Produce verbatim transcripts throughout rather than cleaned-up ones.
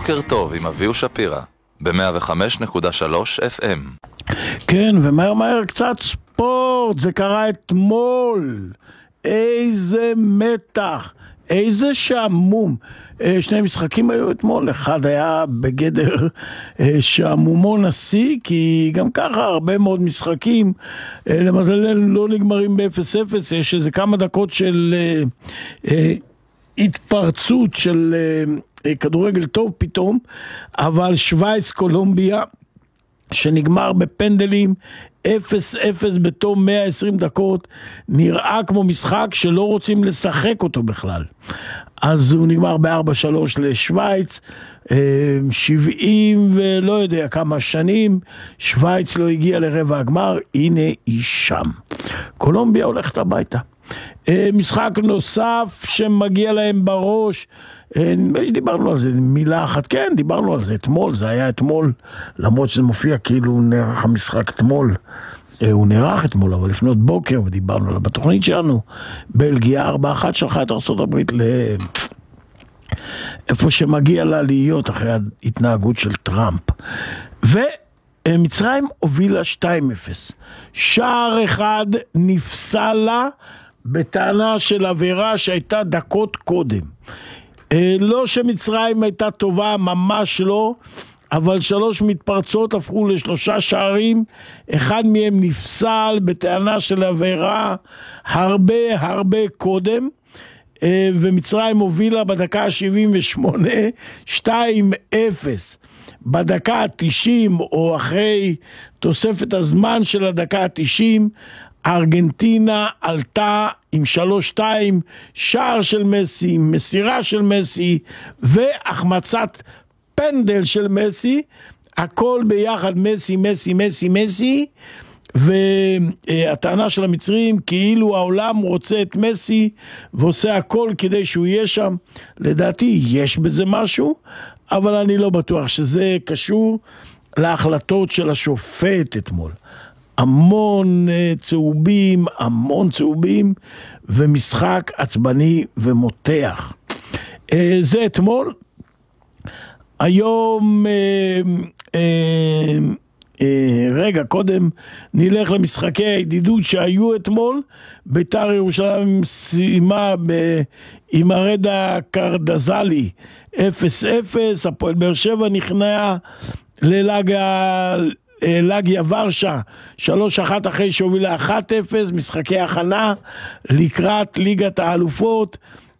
בוקר טוב עם אביהו שפירא ב-מאה וחמש נקודה שלוש אף אם. כן, ומהר מהר קצת ספורט, זה קרה אתמול. איזה מתח, איזה שעמום. שני משחקים היו אתמול, אחד היה בגדר שעמומו נשיא, כי גם ככה הרבה מאוד משחקים, למזלנו לא נגמרים ב-אפס אפס, יש איזה כמה דקות של התפרצות של כדורגל טוב פתאום, אבל שוויץ קולומביה, שנגמר בפנדלים, אפס אפס בתום מאה ועשרים דקות, נראה כמו משחק שלא רוצים לשחק אותו בכלל. אז הוא נגמר ב-ארבע שלוש לשוויץ, שבעים ולא יודע כמה שנים, שוויץ לא הגיע לרבע הגמר, הנה היא שם. קולומביה הולכת הביתה. משחק נוסף שמגיע להם בראש, נדמה שדיברנו על זה מילה אחת, כן, דיברנו על זה אתמול, זה היה אתמול, למרות שזה מופיע כאילו נערך המשחק אתמול, הוא נערך אתמול, אבל לפנות בוקר, ודיברנו עליו בתוכנית שלנו, בלגיה ארבע אחת שלחה את ארצות הברית לאיפה שמגיע לה להיות אחרי ההתנהגות של טראמפ, ומצרים הובילה שתיים אפס, שער אחד נפסל לה, בטענה של עבירה שהייתה דקות קודם. לא שמצרים הייתה טובה, ממש לא, אבל שלוש מתפרצות הפכו לשלושה שערים, אחד מהם נפסל בטענה של עבירה הרבה הרבה קודם, ומצרים הובילה בדקה ה-שבעים ושמונה, שתיים אפס. בדקה ה-תשעים, או אחרי תוספת הזמן של הדקה ה-תשעים, ארגנטינה עלתה עם שלוש שתיים, שער של מסי, מסירה של מסי, והחמצת פנדל של מסי, הכל ביחד מסי, מסי, מסי, מסי, והטענה של המצרים כאילו העולם רוצה את מסי, ועושה הכל כדי שהוא יהיה שם. לדעתי יש בזה משהו, אבל אני לא בטוח שזה קשור להחלטות של השופט אתמול. המון צהובים, המון צהובים, ומשחק עצבני ומותח. זה אתמול. היום, רגע, קודם נלך למשחקי הידידות שהיו אתמול. בית"ר ירושלים סיימה עם הרדה קרדזלי אפס אפס, הפועל באר שבע נכנעה ללגה לגיה ורשה שלוש אחת אחרי שהובילה אחת אפס, משחקי הכנה לקראת ליגת האלופות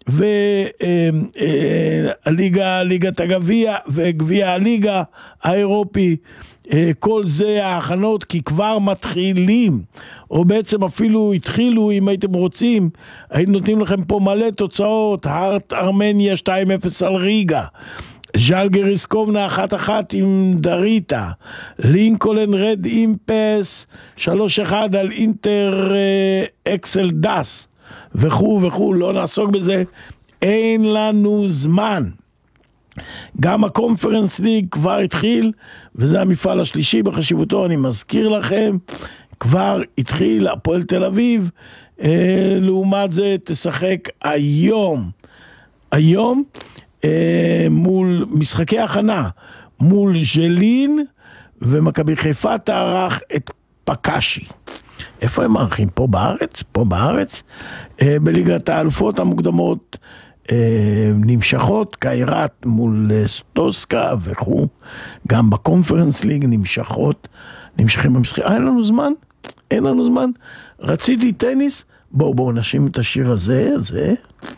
והליגה, ליגת הגביע וגביע הליגה האירופי. כל זה ההכנות, כי כבר מתחילים, או בעצם אפילו התחילו, אם הייתם רוצים, הייתם נותנים לכם פה מלא תוצאות. הארט ארמניה שתיים אפס על ריגה, ז'לגיריס קובנה אחת אחת עם דריטה, לינקולן רד אימפס שלוש אחד על אינטר אקסל דס, וכו' וכו'. לא נעסוק בזה, אין לנו זמן. גם הקונפרנס ליג כבר התחיל, וזה המפעל השלישי בחשיבותו, אני מזכיר לכם, כבר התחיל. הפועל תל אביב אה, לעומת זה תשחק היום היום מול משחקי הכנה, מול ז'לין, ומכבי חיפה תערך את פקשי. איפה הם מארחים? פה בארץ? פה בארץ? בליגת האלופות המוקדמות נמשכות, קיירת מול סטוסקה וכו'. גם בקונפרנס ליג נמשכות, נמשכים במשחקים. אין לנו זמן? אין לנו זמן? רציתי טניס? בואו בואו נשים את השיר הזה, זה...